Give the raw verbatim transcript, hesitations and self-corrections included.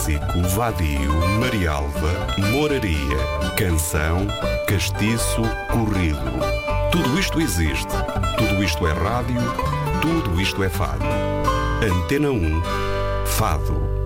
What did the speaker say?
clássico, vadio, marialva, moraria, canção, castiço, corrido. Tudo isto existe, tudo isto é rádio, tudo isto é fado. Antena um, Fado.